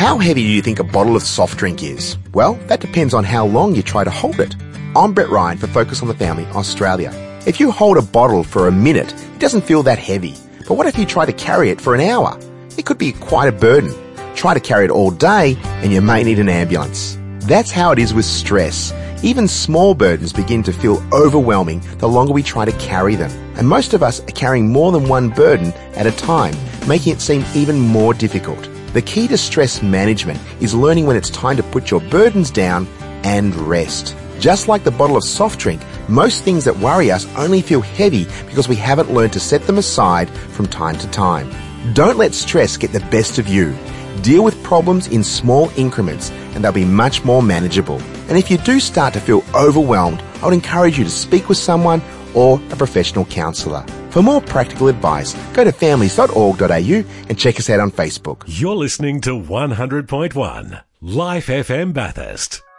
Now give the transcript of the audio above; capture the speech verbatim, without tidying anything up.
How heavy do you think a bottle of soft drink is? Well, that depends on how long you try to hold it. I'm Brett Ryan for Focus on the Family Australia. If you hold a bottle for a minute, it doesn't feel that heavy. But what if you try to carry it for an hour? It could be quite a burden. Try to carry it all day and you may need an ambulance. That's how it is with stress. Even small burdens begin to feel overwhelming the longer we try to carry them. And most of us are carrying more than one burden at a time, making it seem even more difficult. The key to stress management is learning when it's time to put your burdens down and rest. Just like the bottle of soft drink, most things that worry us only feel heavy because we haven't learned to set them aside from time to time. Don't let stress get the best of you. Deal with problems in small increments and they'll be much more manageable. And if you do start to feel overwhelmed, I would encourage you to speak with someone or a professional counsellor. For more practical advice, go to families dot org dot a u and check us out on Facebook. You're listening to one hundred point one Life F M Bathurst.